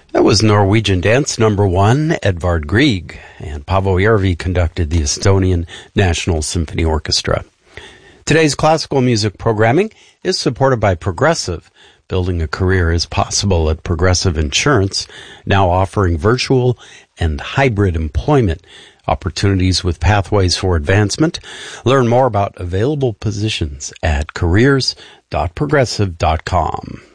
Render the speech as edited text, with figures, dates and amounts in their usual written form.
That was Norwegian Dance #1, Edvard Grieg, and Paavo Järvi conducted the Estonian National Symphony Orchestra. Today's classical music programming is supported by Progressive. Building a career is possible at Progressive Insurance, now offering virtual and hybrid employment opportunities with pathways for advancement. Learn more about available positions at careers.progressive.com.